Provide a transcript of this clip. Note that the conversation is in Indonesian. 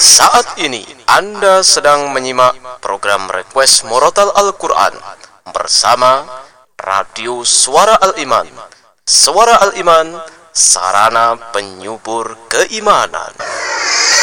Saat ini Anda sedang menyimak program Request Murotal Al-Quran bersama Radio Suara Al-Iman. Suara Al-Iman, sarana penyubur keimanan.